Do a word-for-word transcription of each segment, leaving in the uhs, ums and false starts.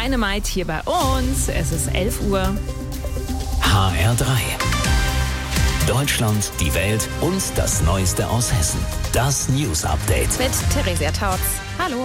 Dynamite hier bei uns. Es ist elf Uhr. H R drei. Deutschland, die Welt und das Neueste aus Hessen. Das News Update. Mit Theresia Tautz. Hallo.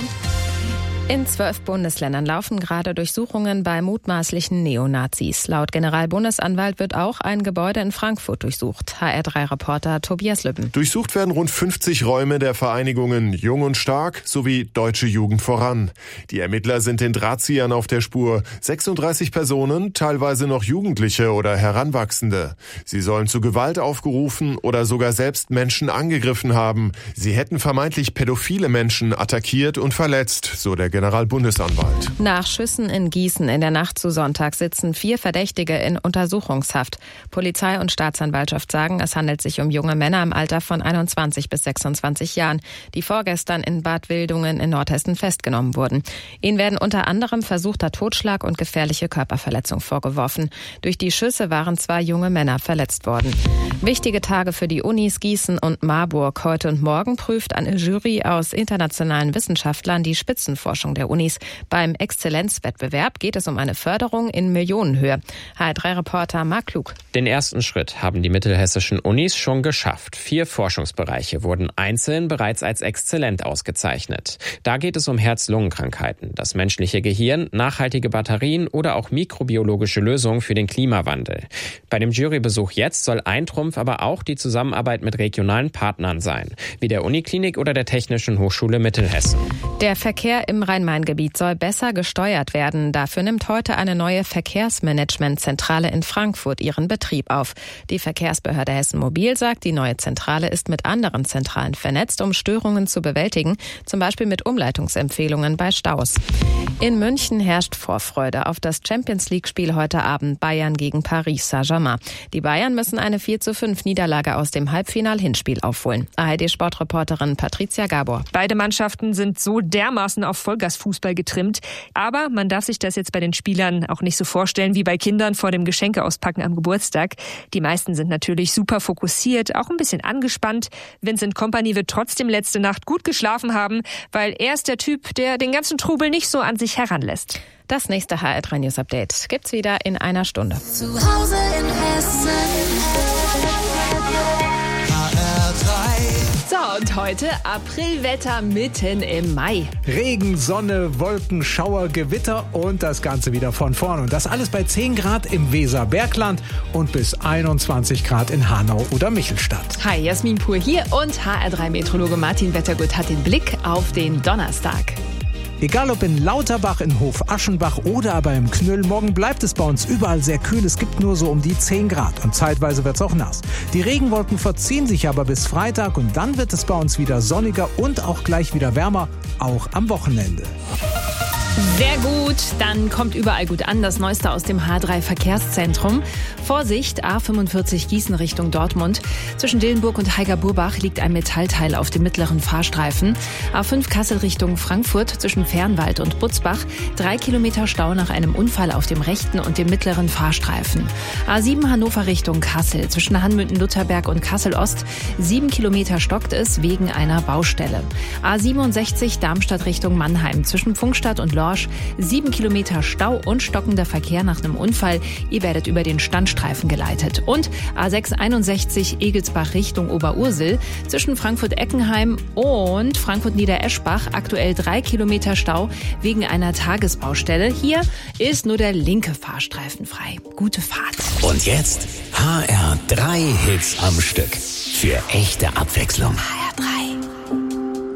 In zwölf Bundesländern laufen gerade Durchsuchungen bei mutmaßlichen Neonazis. Laut Generalbundesanwalt wird auch ein Gebäude in Frankfurt durchsucht. H R drei Reporter Tobias Lübben. Durchsucht werden rund fünfzig Räume der Vereinigungen Jung und Stark sowie Deutsche Jugend voran. Die Ermittler sind den Drahtziehern auf der Spur. sechsunddreißig Personen, teilweise noch Jugendliche oder Heranwachsende. Sie sollen zu Gewalt aufgerufen oder sogar selbst Menschen angegriffen haben. Sie hätten vermeintlich pädophile Menschen attackiert und verletzt, so der Generalbundesanwalt. Nach Schüssen in Gießen in der Nacht zu Sonntag sitzen vier Verdächtige in Untersuchungshaft. Polizei und Staatsanwaltschaft sagen, es handelt sich um junge Männer im Alter von einundzwanzig bis sechsundzwanzig Jahren, die vorgestern in Bad Wildungen in Nordhessen festgenommen wurden. Ihnen werden unter anderem versuchter Totschlag und gefährliche Körperverletzung vorgeworfen. Durch die Schüsse waren zwei junge Männer verletzt worden. Wichtige Tage für die Unis Gießen und Marburg. Heute und morgen prüft eine Jury aus internationalen Wissenschaftlern die Spitzenforschung der Unis. Beim Exzellenzwettbewerb geht es um eine Förderung in Millionenhöhe. H R drei Reporter Marc Klug. Den ersten Schritt haben die mittelhessischen Unis schon geschafft. Vier Forschungsbereiche wurden einzeln bereits als exzellent ausgezeichnet. Da geht es um Herz-Lungen-Krankheiten, das menschliche Gehirn, nachhaltige Batterien oder auch mikrobiologische Lösungen für den Klimawandel. Bei dem Jurybesuch jetzt soll ein Trumpf aber auch die Zusammenarbeit mit regionalen Partnern sein, wie der Uniklinik oder der Technischen Hochschule Mittelhessen. Der Verkehr im Rhein-Main-Gebiet soll besser gesteuert werden. Dafür nimmt heute eine neue Verkehrsmanagementzentrale in Frankfurt ihren Betrieb auf. Die Verkehrsbehörde Hessen Mobil sagt, die neue Zentrale ist mit anderen Zentralen vernetzt, um Störungen zu bewältigen, zum Beispiel mit Umleitungsempfehlungen bei Staus. In München herrscht Vorfreude auf das Champions-League-Spiel heute Abend Bayern gegen Paris Saint-Germain. Die Bayern müssen eine vier zu fünf Niederlage aus dem Halbfinal-Hinspiel aufholen. A R D-Sportreporterin Patricia Gabor. Beide Mannschaften sind so dermaßen auf Vollgasfußball getrimmt. Aber man darf sich das jetzt bei den Spielern auch nicht so vorstellen wie bei Kindern vor dem Geschenkeauspacken am Geburtstag. Die meisten sind natürlich super fokussiert, auch ein bisschen angespannt. Vincent Kompany wird trotzdem letzte Nacht gut geschlafen haben, weil er ist der Typ, der den ganzen Trubel nicht so an sich heranlässt. Das nächste H R drei News Update gibt's wieder in einer Stunde. Zu Hause in Hessen. H R drei. So, und heute Aprilwetter mitten im Mai. Regen, Sonne, Wolken, Schauer, Gewitter und das Ganze wieder von vorne. Und das alles bei zehn Grad im Weserbergland und bis einundzwanzig Grad in Hanau oder Michelstadt. Hi, Jasmin Pur hier und H R drei Meteorologe Martin Wettergut hat den Blick auf den Donnerstag. Egal ob in Lauterbach, in Hof-Aschenbach oder aber im Knüll, morgen bleibt es bei uns überall sehr kühl. Es gibt nur so um die zehn Grad und zeitweise wird es auch nass. Die Regenwolken verziehen sich aber bis Freitag und dann wird es bei uns wieder sonniger und auch gleich wieder wärmer, auch am Wochenende. Sehr gut, dann kommt überall gut an. Das Neueste aus dem H drei Verkehrszentrum. Vorsicht, A fünfundvierzig Gießen Richtung Dortmund. Zwischen Dillenburg und Heiger-Burbach liegt ein Metallteil auf dem mittleren Fahrstreifen. A fünf Kassel Richtung Frankfurt zwischen Fernwald und Butzbach. Drei Kilometer Stau nach einem Unfall auf dem rechten und dem mittleren Fahrstreifen. A sieben Hannover Richtung Kassel zwischen Hanmünden-Lutherberg und Kassel-Ost. Sieben Kilometer stockt es wegen einer Baustelle. A siebenundsechzig Darmstadt Richtung Mannheim zwischen Pfungstadt und Lorsch. Sieben Kilometer Stau und stockender Verkehr nach einem Unfall. Ihr werdet über den Standstreifen geleitet. Und A sechs einundsechzig Egelsbach Richtung Oberursel zwischen Frankfurt-Eckenheim und Frankfurt-Niedereschbach. Aktuell drei Kilometer Stau wegen einer Tagesbaustelle. Hier ist nur der linke Fahrstreifen frei. Gute Fahrt. Und jetzt H R drei Hits am Stück. Für echte Abwechslung. H R